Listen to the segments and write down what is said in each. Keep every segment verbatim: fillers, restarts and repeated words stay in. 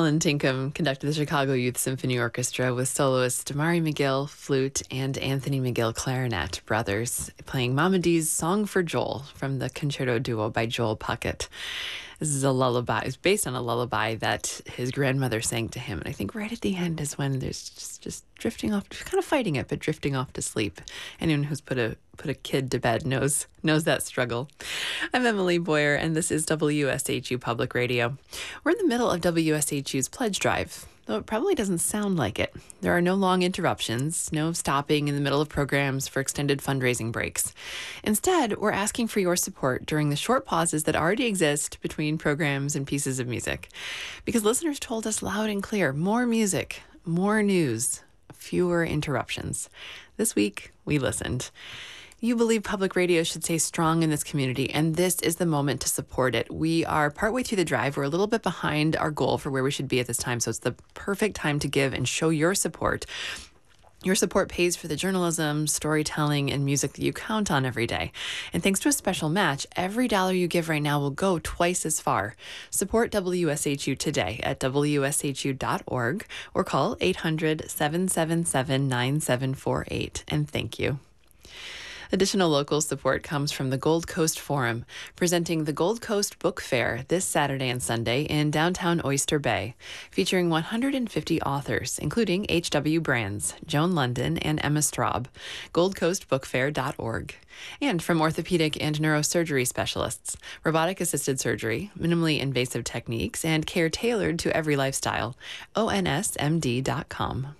Alan Tinkham conducted the Chicago Youth Symphony Orchestra with soloist Damari McGill, flute, and Anthony McGill, clarinet, brothers, playing Mama D's Song for Joel from the concerto duo by Joel Puckett. This is a lullaby. It's based on a lullaby that his grandmother sang to him. And I think right at the end is when there's just, just drifting off, kind of fighting it, but drifting off to sleep. Anyone who's put a put a kid to bed knows knows that struggle. I'm Emily Boyer, and this is W S H U Public Radio. We're in the middle of W S H U's pledge drive, though it probably doesn't sound like it. There are no long interruptions, no stopping in the middle of programs for extended fundraising breaks. Instead, we're asking for your support during the short pauses that already exist between programs and pieces of music. Because listeners told us loud and clear, more music, more news, fewer interruptions. This week, we listened. You believe public radio should stay strong in this community, and this is the moment to support it. We are partway through the drive. We're a little bit behind our goal for where we should be at this time, so it's the perfect time to give and show your support. Your support pays for the journalism, storytelling, and music that you count on every day. And thanks to a special match, every dollar you give right now will go twice as far. Support W S H U today at W S H U dot org or call eight hundred, seven seven seven, nine seven four eight. And thank you. Additional local support comes from the Gold Coast Forum, presenting the Gold Coast Book Fair this Saturday and Sunday in downtown Oyster Bay, featuring one hundred fifty authors, including H W Brands, Joan London, and Emma Straub. gold coast book fair dot org. And from orthopedic and neurosurgery specialists, robotic-assisted surgery, minimally invasive techniques, and care tailored to every lifestyle, O N S M D dot com.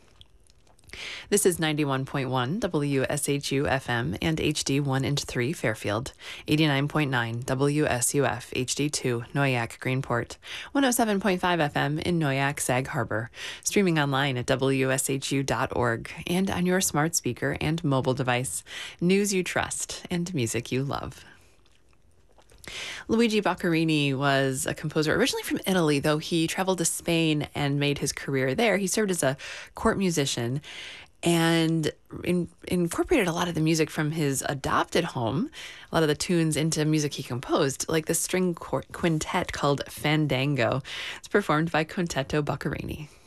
This is ninety-one point one W S H U F M and H D one and three Fairfield, eighty-nine point nine W S U F H D two Noyac Greenport, one oh seven point five F M in Noyac Sag Harbor, streaming online at W S H U dot org and on your smart speaker and mobile device. News you trust and music you love. Luigi Boccherini was a composer originally from Italy, though he traveled to Spain and made his career there. He served as a court musician and in, incorporated a lot of the music from his adopted home, a lot of the tunes into music he composed, like the string quintet called Fandango. It's performed by Quintetto Boccherini.